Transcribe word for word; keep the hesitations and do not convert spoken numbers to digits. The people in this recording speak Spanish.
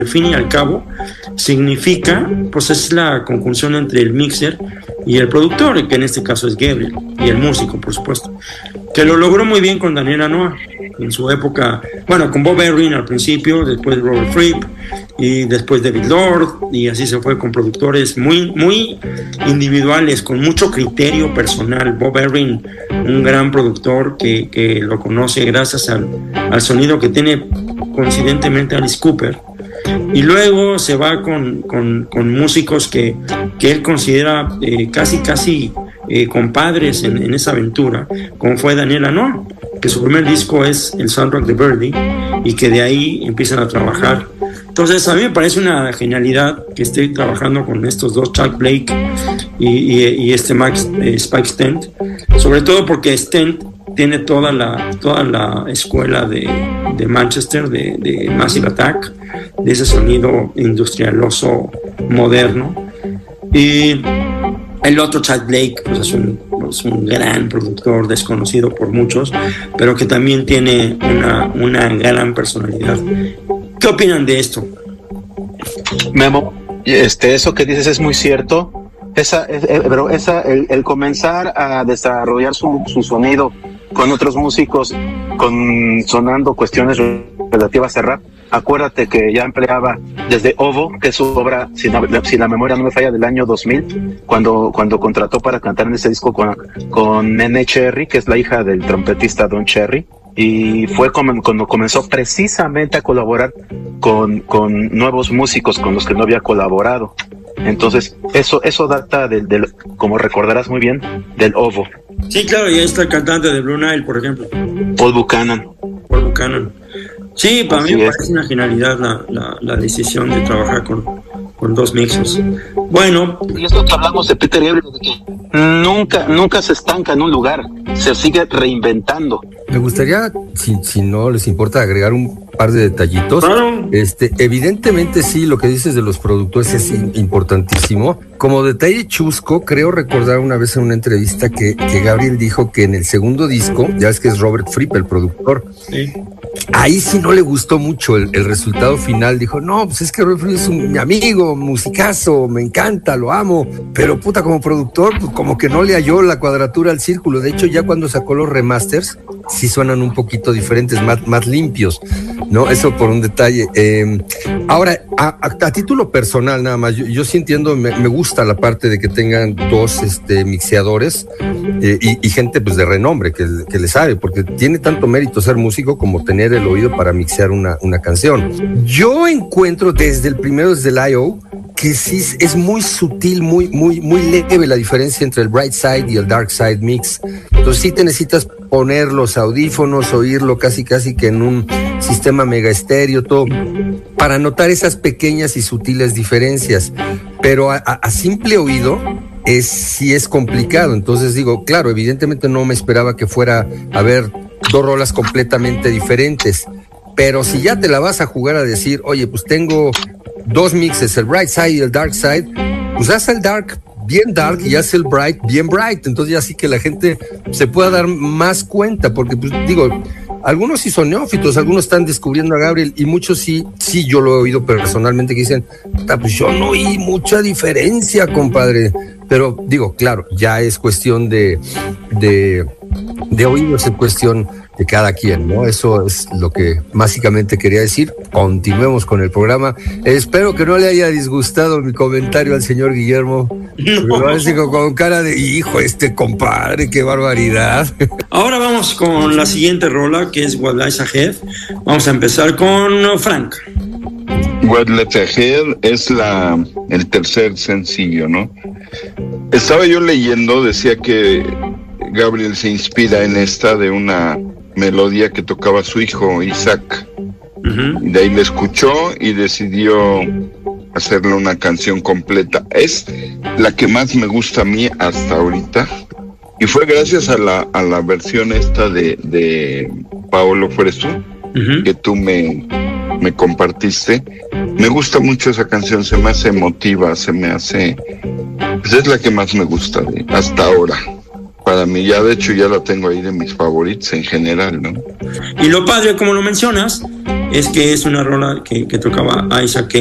al fin y al cabo significa, pues es la conjunción entre el mixer y el productor, que en este caso es Gabriel, y el músico, por supuesto, que lo logró muy bien con Daniel Lanois en su época, bueno, con Bob Ezrin al principio, después Robert Fripp y después David Lord, y así se fue con productores muy, muy individuales, con mucho criterio personal. Bob Ezrin, un gran productor que, que lo conoce gracias al, al sonido que tiene coincidentemente Alice Cooper, y luego se va con, con, con músicos que, que él considera eh, casi casi eh, compadres en, en esa aventura, como fue Daniel Lanois, que su primer disco es el soundtrack de Birdie, y que de ahí empiezan a trabajar. Entonces a mí me parece una genialidad que esté trabajando con estos dos, Chuck Blake y, y, y este Max, eh, Spike Stent, sobre todo porque Stent tiene toda la, toda la escuela de, de Manchester, de, de Massive Attack, de ese sonido industrialoso moderno. Y el otro, Chad Blake, pues es un, es un gran productor desconocido por muchos, pero que también tiene una, una gran personalidad. ¿Qué opinan de esto? Memo, este, eso que dices es muy cierto. Esa, es, pero esa, el, el comenzar a desarrollar su, su sonido con otros músicos, con sonando cuestiones relativas a rap. Acuérdate que ya empleaba desde Ovo, que es su obra, si, no, si la memoria no me falla, del año dos mil, cuando, cuando contrató para cantar en ese disco con, con Nene Cherry, que es la hija del trompetista Don Cherry, y fue como, cuando comenzó precisamente a colaborar con, con nuevos músicos con los que no había colaborado. Entonces, eso, eso data del, del, como recordarás muy bien, del Ovo. Sí, claro, y está el cantante de Blue Nile, por ejemplo. Paul Buchanan. Paul Buchanan. Sí, para Así mí me es. parece una genialidad la, la, la decisión de trabajar con, con dos mixers. Bueno. Y esto que hablamos de Peter Gabriel, de que nunca, nunca se estanca en un lugar, se sigue reinventando. Me gustaría, si, si no les importa, agregar un par de detallitos. Claro. Este, evidentemente sí, lo que dices de los productores es importantísimo. Como detalle chusco, creo recordar una vez en una entrevista que, que Gabriel dijo que en el segundo disco, ya ves que es Robert Fripp el productor, Sí. ahí sí no le gustó mucho el, el resultado final. Dijo, no, pues es que Robert Fripp es un, mi amigo, musicazo, me encanta, lo amo, pero puta, como productor, pues como que no le halló la cuadratura al círculo. De hecho, ya cuando sacó los remasters, sí suenan un poquito diferentes, más, más limpios, ¿no? Eso por un detalle. Eh, ahora, a, a, a título personal nada más, yo, yo sí entiendo, me, me gusta la parte de que tengan dos este, mixeadores eh, y, y gente pues de renombre que, que le sabe, porque tiene tanto mérito ser músico como tener el oído para mixear una, una canción. Yo encuentro desde el primero, desde el I O, que sí es muy sutil, muy, muy, muy leve la diferencia entre el Bright Side y el Dark Side Mix. Entonces sí te necesitas poner los audífonos, oírlo casi casi que en un sistema mega estéreo, todo, para notar esas pequeñas y sutiles diferencias. Pero a, a, a simple oído es sí es complicado. Entonces digo, claro, evidentemente no me esperaba que fuera a haber dos rolas completamente diferentes. Pero si ya te la vas a jugar a decir, oye, pues tengo dos mixes, el Bright Side y el Dark Side, pues haz el Dark bien Dark y haz el Bright bien Bright. Entonces ya sí que la gente se pueda dar más cuenta, porque pues digo, algunos sí son neófitos, algunos están descubriendo a Gabriel y muchos sí, sí yo lo he oído personalmente que dicen, pues yo no oí mucha diferencia, compadre. Pero digo, claro, ya es cuestión de, de, de oídos, es cuestión de cada quien, ¿no? Eso es lo que básicamente quería decir. Continuemos con el programa. Espero que no le haya disgustado mi comentario al señor Guillermo. No. Me parece con, con cara de, hijo, este compadre, qué barbaridad. Ahora vamos con la siguiente rola, que es What Lies Ahead. Vamos a empezar con Frank. What Lies Ahead es la, el tercer sencillo, ¿no? Estaba yo leyendo, decía que Gabriel se inspira en esta de una melodía que tocaba su hijo Isaac. Uh-huh. Y de ahí la escuchó y decidió hacerle una canción completa. Es la que más me gusta a mí hasta ahorita. Y fue gracias a la, a la versión esta de, de Paolo Fresu, uh-huh, que tú me, me compartiste. Me gusta mucho esa canción, se me hace emotiva, se me hace... Pues es la que más me gusta de, hasta ahora. Para mí, ya de hecho ya la tengo ahí de mis favoritos en general, ¿no? Y lo padre, como lo mencionas, es que es una rola que, que tocaba Isaac